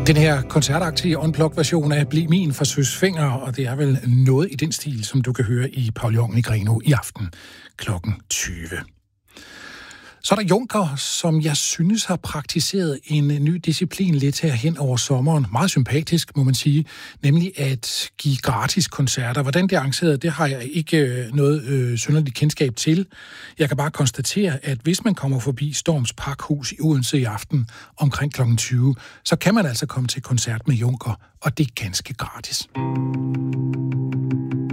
Den her koncertaktige unplugged-version af Bliv min for Søs Fenger, og det er vel noget i den stil, som du kan høre i Pavillonen i Grenaa i aften kl. 20. Så er der Juncker, som jeg synes har praktiseret en ny disciplin lidt her hen over sommeren. Meget sympatisk, må man sige, nemlig at give gratis koncerter. Hvordan det er arrangeret, det har jeg ikke noget synderligt kendskab til. Jeg kan bare konstatere, at hvis man kommer forbi Storms Parkhus i Odense i aften omkring kl. 20, så kan man altså komme til koncert med Juncker, og det er ganske gratis.